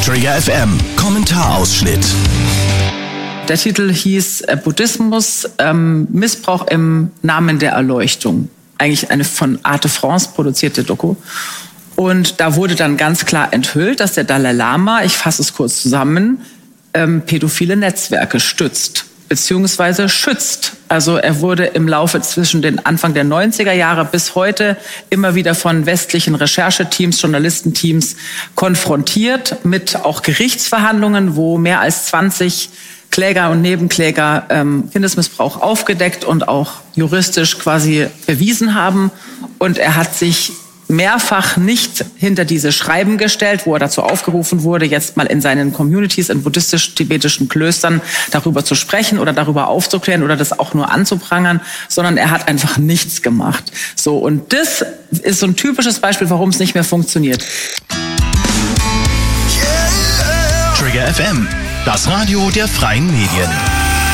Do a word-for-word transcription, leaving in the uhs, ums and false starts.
Trigger F M, Kommentarausschnitt. Der Titel hieß äh, Buddhismus, ähm, Missbrauch im Namen der Erleuchtung. Eigentlich eine von Arte France produzierte Doku. Und da wurde dann ganz klar enthüllt, dass der Dalai Lama, ich fasse es kurz zusammen, ähm, pädophile Netzwerke stützt beziehungsweise schützt. Also er wurde im Laufe zwischen den Anfang der neunziger Jahre bis heute immer wieder von westlichen Rechercheteams, Journalistenteams konfrontiert mit auch Gerichtsverhandlungen, wo mehr als zwanzig Kläger und Nebenkläger ähm, Kindesmissbrauch aufgedeckt und auch juristisch quasi bewiesen haben. Und er hat sich mehrfach nicht hinter diese Schreiben gestellt, wo er dazu aufgerufen wurde, jetzt mal in seinen Communities, in buddhistisch-tibetischen Klöstern darüber zu sprechen oder darüber aufzuklären oder das auch nur anzuprangern, sondern er hat einfach nichts gemacht. So, und das ist so ein typisches Beispiel, warum es nicht mehr funktioniert. Trigger F M, das Radio der freien Medien.